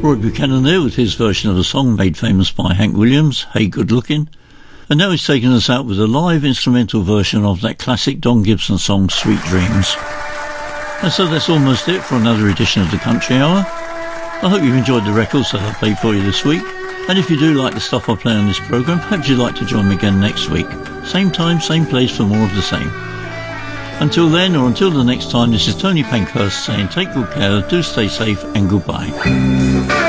Roy Buchanan there with his version of a song made famous by Hank Williams, Hey Good Lookin'. And now he's taking us out with a live instrumental version of that classic Don Gibson song, Sweet Dreams. And so that's almost it for another edition of the Country Hour. I hope you've enjoyed the records that I played for you this week. And if you do like the stuff I play on this programme, perhaps you'd like to join me again next week. Same time, same place for more of the same. Until then, or until the next time, this is Tony Pankhurst saying take good care, do stay safe, and goodbye.